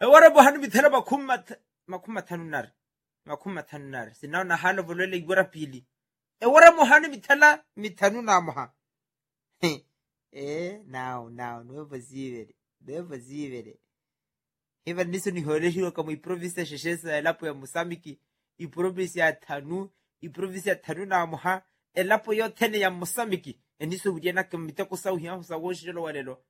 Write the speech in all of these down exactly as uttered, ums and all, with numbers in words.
e wara bohane mithela makhuma makhuma thanunar makhuma thanunar sinaw na halo volele igora pili e wara mohane mithela mithanuna moha eh now now no posible no posible hiva niso ni horeshiwa kama iprovince sheshesa elapo ya Mozambique iprovince ya Thanu iprovince ya Thanu na moha elapo yo tene ya Mozambique eniso budiana kama mitako sa uhiya sa woshelo walelo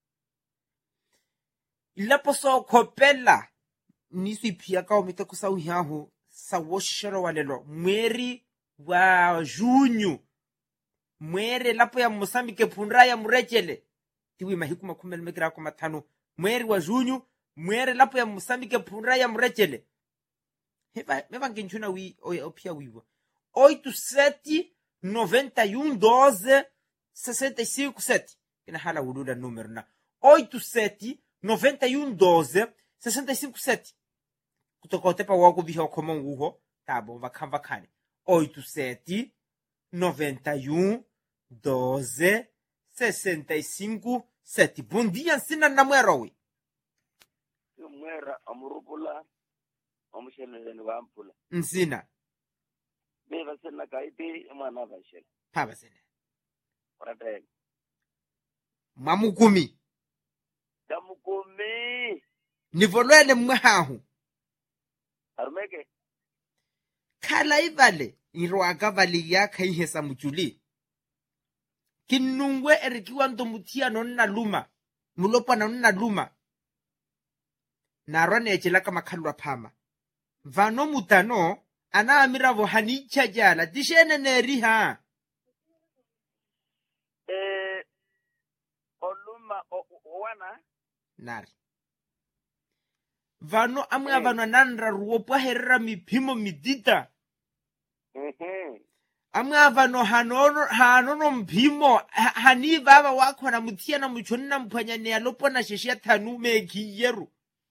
ilapo so kopela niso ipia ka mitako sa uhiya ho sa woshelo walelo mweri wa junyo mweri lapo ya Mozambique punra ya murechele tiwi mahiku makumel mekira kwa matano mweri wa junyo mwere lapo ya Mozambique punra ya murechele heva meva nginchuna wi opia wiwa oito sete noventa e um doze sessenta e cinco sete kina hala ulula número na oito sete noventa e um doze sessenta e cinco sete kutokote pa wako biho koma nguho tabo vakamba kane oito sete noventa e um doze sessenta e cinco sete. Bom dia, ensina na mwerawi. Mwera amurupula amushelele wampula Nsina beba sena kaiti mwana bashela paba sena orate mamukumi damukumi nivolwele mwahahu armeke khala ivale irwaka vali ya khaihesa mujuli kinungwe erikiwa ntomutia nonna luma mulopa na nonna luma narwa nechela kama khalwa phama vano mutano ana amiravo hanicha jala tishene neriha eh oluma wana nari vano amwe avano nanra ruopwa herera miphimo midita mhm amwe avano hanono hanono mphimo hani baba wakho na mutia na muchoni na mphanyane ya lopo na sheshia thanu meki yeru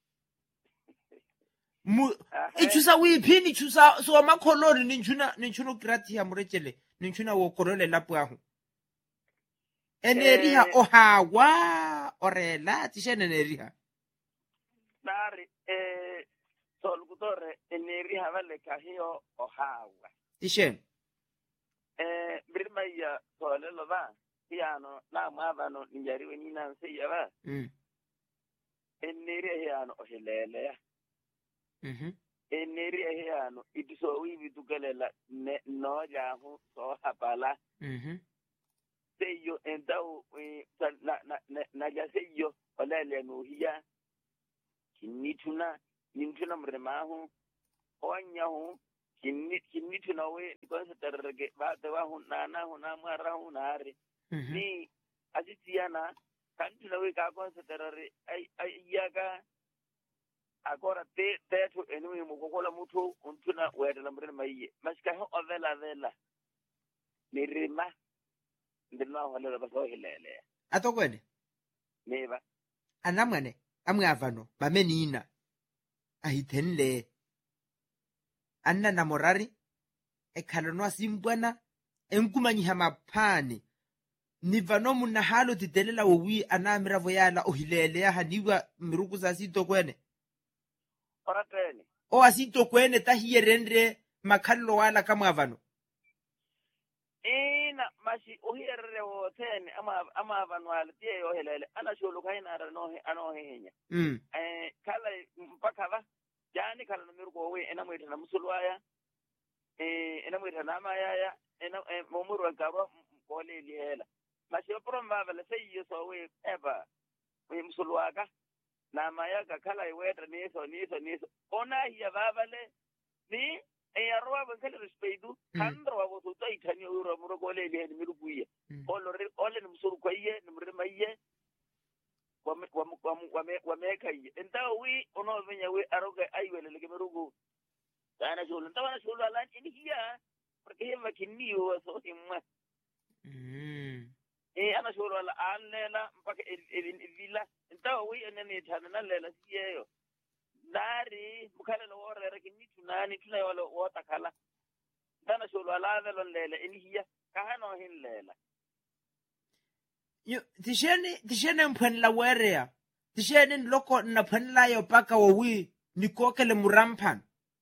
mu ichusa wiphini ichusa so makholori ninchuna ninchuno grati ya murechele ninchuna wokolole lapo ahu eneriha ohawa orela tishene neriha nari eh solgutore eneriha vale kahio ohawa tishene eh birmaya solelo ba piano na mavano ninjariwe nina nsiya ba mm eneriha yano ohilele mhm eneriha yano itiso wibi tukelela ne no jahu so hapala mhm seyo endau na na na ya seyo olele no hiya kinituna nintuna mremahu onyahu kinni kinnituna we konsa tarrege ba de wa hunana huna marahu nare ni asitiana kantuna we ka konsa tarare ai ai yaga agora te teto enui mukokola mutu untuna wedela mremaiye maska ho ovela vela nirima ndina wala baso hilele atokwene neba anamwane amwe avano bamenina ahitenle anna na morari ekhalonwa simbwana enkumanyiha maphani nivano munna halo titelela wowi anamiravo yala ohilele ya haniwa miruku za sitokwene oratene o asitokwene tahiyerendre makhallo wala kama avano ina mashi ohirere wotene ama ama vanwala tie yo helele ana sholo kaina ara no ano henya mm eh kala mpaka ba jani kala no mirugo we ena mwita na musulwaya eh ena mwita na mayaya ena momuru akaba kole lihela mashi promba vale sei so we eba we musulwaka na mayaka kala iweta niso niso niso ona hiya vavale ni e arwa bankele respeidu kandro wabo tuta itani uro muro gole le ni mirubuye olore ole ni musuru kwaye ni muremaye wame wame wame wame kai enta wi ono venya we aroga aiwele le mirugu dana shulu ntwana shulu ala ni hiya porque hema kinio so himma mm e ana shulu ala alela mpaka villa enta wi enene thana na lela siyeyo dari mukhala wore rekini tunani tuna wala wota kala dana shulu ala velo lela inihiya kahano hin lela yo tishene tishene mphenla werea tishene loko na phanela yo paka wo wi ni kokele murampan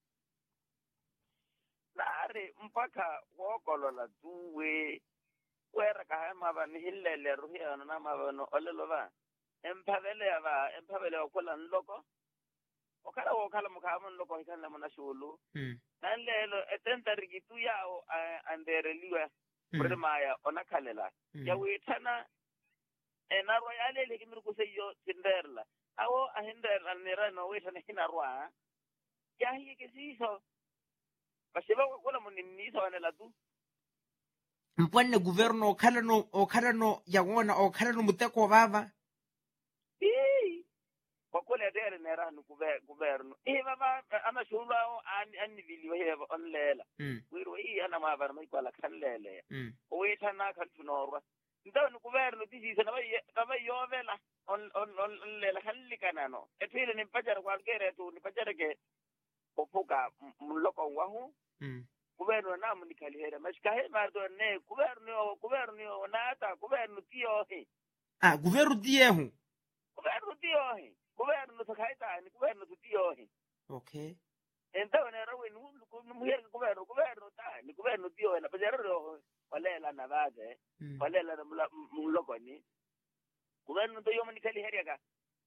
nare mpaka wokolola duwe wera ka hama ba ni hillele ruhiya na ma ba no olelo ba empavele ya ba empavele okola nloko okala okala mukama nloko ikana mona shulu mm nanlelo etenta rigitu yao andere liwa maya ona khalela ya withana ena royale le kimi ku seyo tinderla awo ahinderla nera no withana hinarwa ya hiye kesiso basheba kola munini so anela tu mpwanne governo okhala no okhala no yangona okhala no muteko baba eh kokola dere nera no governo eh baba ana shulwa an anivili heba onlela wiro eh ana mabara mai kwala khanlele withana khantunorwa ndawo governo tishisa na ba ba yovela on on on lela khallikana no etwile ni pajara kwa gere tu ni pajara ke opoka muloko wahu mm governo na munikaliera mashikahe mardo ne governo governo nata governo tio he ah governo tiehu governo tio he governo sakaita ni governo tio he okay entawo ne rawe nu muher governo governo ta ni governo tio na pajara ro walela na baje walela na muloko ni governo to yomo nikaliera ka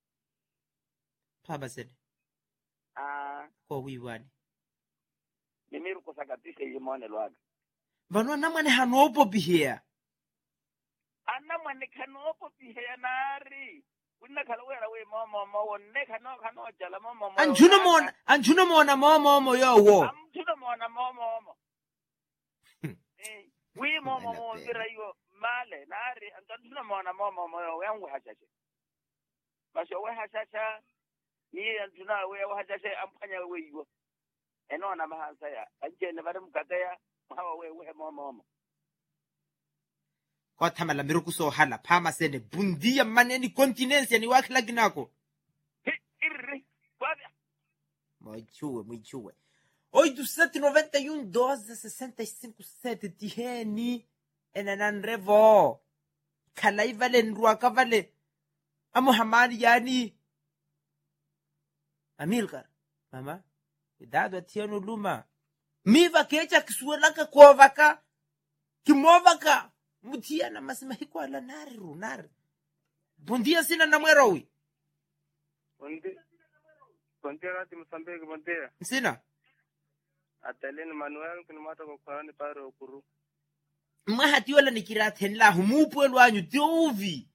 paba sene ah ko wiwani nimiru kusakatise yimone lwaga vanwa namane hanopo bihia anna mane kanopo bihia nari kunna kalwera we momo mo wonne kano kano jala momo mo anjuno mona anjuno mona momo mo yo wo anjuno mona momo mo eh we momo mo vira yo male nari anjuno mona momo mo yo yangu hachache basho we hachacha ni anjuna we hachache ampanya we yo eno na mahansa ya anje ne bare mukataya hawa we we momo mo kwa thamala miruku so hala phama sene bundia maneni continence ni wakila ginako irri kwabia mochuwe mochuwe oito sete noventa e um doze sessenta e cinco sete tiheni enananrevo khalai vale nruaka vale amuhamadi yani amilka mama idado tiano luma miva kecha kisuelaka kovaka kimovaka mutia na masima hiko ala nari runari bundia sina na mwerowi Bonde bonde rati Mozambique bonde sina Atelen Manuel kunimata ko kwani pare okuru mahati wala nikiraten la humupu elwanyu dovi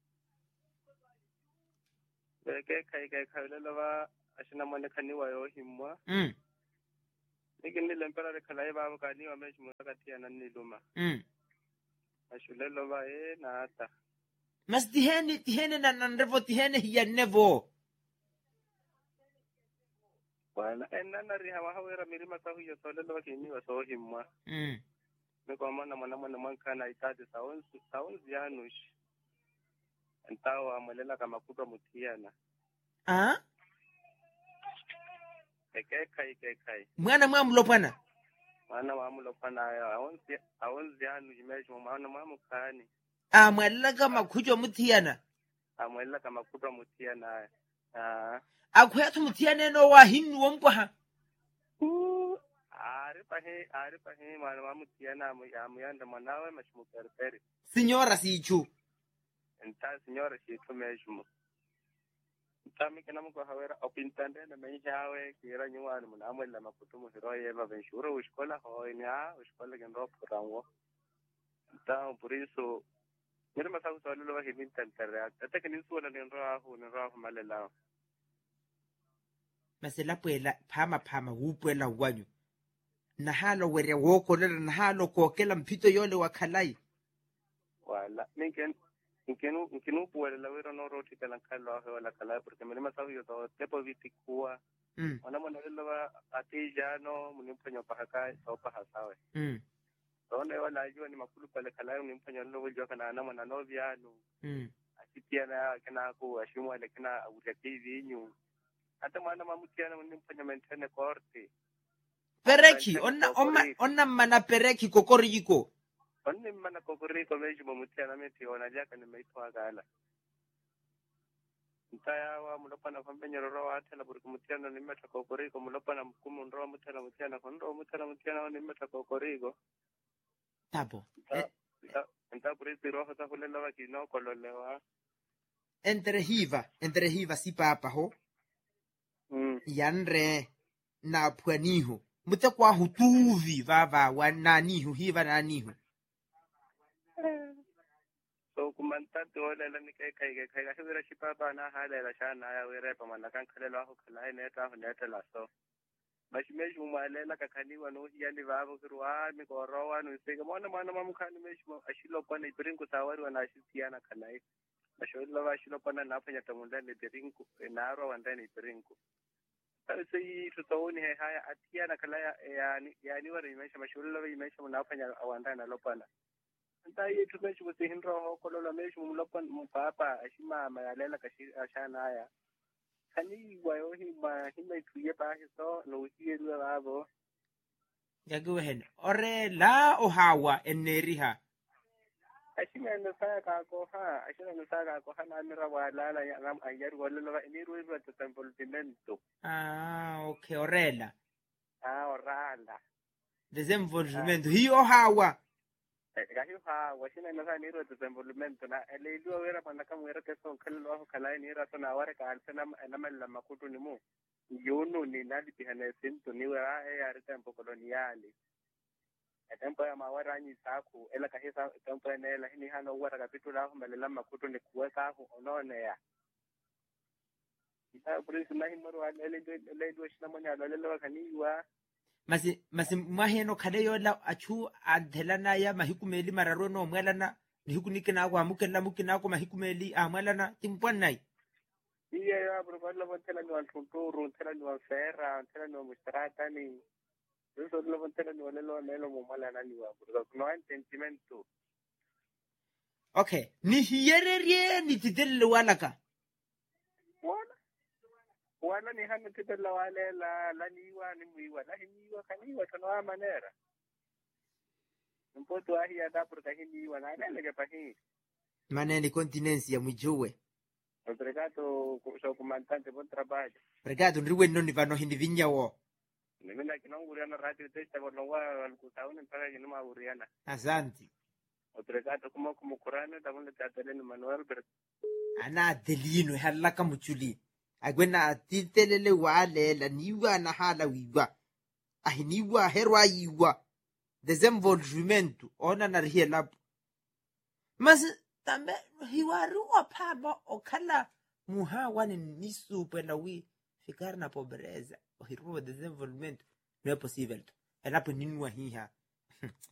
beke kai kai khalela ba ashina mane khaniwa yo himwa mm nikini lempera re khalai ba ka ni wa mesh mutakatia na niluma mm ashulelo ba e na ata mas tihene tihene na nanrevo tihene hiya nevo wala enana ri hawa hawera mirima sahu yo solelo ba kini wa so himwa mm niko mwana mwana mwana mankana itade saun saun zianush entawa amelela kama kutwa mutiana ah eke kai kai kai mwana mwamulo pana mwana mwamulo pana aonzi aonzi anu jimeshi mwana mwamu kani ah mwalela kama kutwa mutiana amelela kama kutwa mutiana ah akwethu mutiana no wa hinu wompha ari pahe ari pahe mwana mwamu mutiana amuyanda mwanawe mashmuperperi signora sichu enta signora sichu meshmu tami kana mko hawera opintande na menjawe kira nyuani munamwela makutumu hiroye ba benshuro ushkola hoinya ushkola gendo purango ta puriso mira masaku solo wa himintan terra ata kini suona ni ro ahu ni ro ahu malela masela pwela phama phama upwela wanyu na halo were woko le na halo kokela mpito yole wakhalai wala minken Nkenu nkenu puwele la wero no roti kala kala ho wala kala porque me ma sabiyo to tepo vitikua mm ona mona le ba atijano munimpanyo pahaka so pahasawe mm ona wala ajua ni makulu pale kala munimpanyo lo wajua kana na mona noviano mm asitia na kana ku ashimu ale kana utativi nyu hata mwana mamutiana munimpanyo mentene korte pereki onna onna onna mana pereki kokoriko Oni mana kokoriko meji mumutiana meti ona jaka nimeitwa gala ntaya wa mulopana kwambe nyeroro wa tela buri kumutiana ni meta kokoriko mulopana mkumu ndo mutela mutiana kondo mutela mutiana ni meta kokoriko tabo nta nta buri siro hata hulela wa kino kololewa entre hiva entre hiva si papa ho mm yanre na pwaniho mute kwa hutuvi vava wa naniho hiva naniho so kumantati holela ni kai kai kai ga hira shi papa na halela shana ya were pa manakan khalela ho khala ne ta ho netela so bashimeshi umalela kakhaniwa no hiyani vavo kirwa mi korowa no sega mona mana mamukhani meshi ashilo pana ipiringu tawari wana ashitiana khanai bashola bashilo pana naphanya tamunda ne ipiringu enaro wanda ne ipiringu sai tutawoni he haya atiana kala yani yani wari meshi bashola bai meshi naphanya awanda na lopana nta yi tumeshi kusihinro ho kolola meshi mumlopan mupapa ashima mayalela kashi ashana haya kani wayo hima hima ituye pa hiso no hiye dua babo yaguhen ore la ohawa eneriha ashina no sa ka ko ha ashina no sa ka ko ha na mira wala la ya ngam ayar wala la ni ruwe ruwe desenvolvimento ah okay orela ah orala desenvolvimento hiyo hawa gahi ha washina no sa ni ruwe desenvolvimento na ele dua wera pana kam wera keso kallo kala ni ra na wara ka alsana na malla makutu ni mu yono ni nali bihana sinto ni wera e ya tempo koloniali e tempo ya mawara ni saku ela ka hisa tempo ne la ni hano wara kapitu la malla makutu ni kuweka ho onone ya ita prince na himoro ale le do shina monya le le kani wa masi masi maheno khaleyo la achu adhelana ya mahikumeli mararo no mwelana nihukunikina kwa mukela mukina kwa mahikumeli amwelana timpwanai iya ya probabla bontela ni altunturu tela ni afera tela ni mustrata ni eso lo bontela ni olelo nelo momala nani wa porque no hay sentimiento okay ni hiyererie ni tidelle walaka wala wala ni hanu tidelle wale la la niwa ni muiwa la niwa kaniwa tonoa manera mpoto ahi ada porque hiniwa na nele ke pahi manene continency ya mwijue Obrigado, so comandante, bom trabalho. Obrigado, ndiwe noni vano hindi vinyawo. Nimena kinonguriana radio testa bonwa alkutauni mpaka kinuma uriana. Asante. Obrigado kuma kumukurana tabunda tatele Manuel Ber. Ana delino halaka muchuli. Agwena atitelele wale la niwa na hala wiwa. Ahiniwa herwa yiwa. Desenvolvimento ona na riela. Mas tambe hiwaruwa paba okala muhawa ni nisu pela wi fikar na pobreza o hiruwa desenvolvimento no é possível ela por ninguém hiha